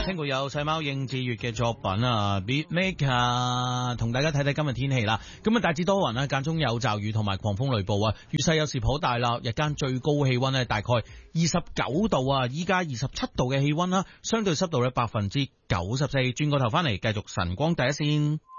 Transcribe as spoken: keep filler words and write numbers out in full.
聽過有細貓應志月嘅作品啊 Beatmaker， 同大家睇睇今日天氣啦。咁啊大致多雲啦，間中有驟雨同埋狂風雷暴啊，雨勢有時頗大啦。日間最高氣溫咧大概二十九度啊，依家二十七度嘅氣溫啦，相對濕度咧百分之九十四。轉個頭翻嚟繼續晨光第一線。